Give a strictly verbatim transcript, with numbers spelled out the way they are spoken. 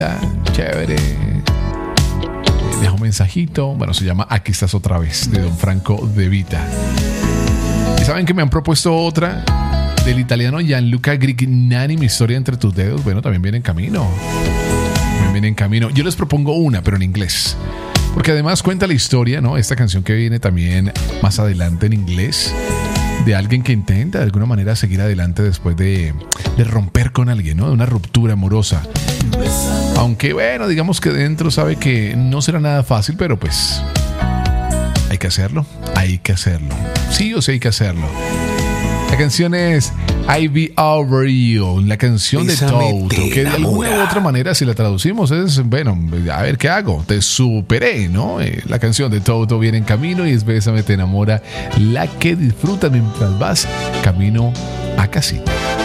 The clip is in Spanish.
Chévere. Deja un mensajito. Bueno, se llama Aquí estás otra vez, de Don Franco De Vita. ¿Y saben que me han propuesto otra? Del italiano Gianluca Grignani, Mi historia entre tus dedos. Bueno, también viene en camino. También viene en camino. Yo les propongo una, pero en inglés. Porque además cuenta la historia, ¿no? Esta canción que viene también más adelante en inglés, de alguien que intenta de alguna manera seguir adelante después de, de romper con alguien, ¿no? De una ruptura amorosa. Aunque, bueno, digamos que dentro sabe que no será nada fácil, pero pues hay que hacerlo, hay que hacerlo. Sí o sí hay que hacerlo. La canción es I Be Over You, la canción de Toto, que de alguna u otra manera, si la traducimos, es, bueno, a ver, ¿qué hago? Te superé, ¿no? Eh, la canción de Toto viene en camino y es Bésame, te enamora, la que disfrutas mientras vas camino a casita.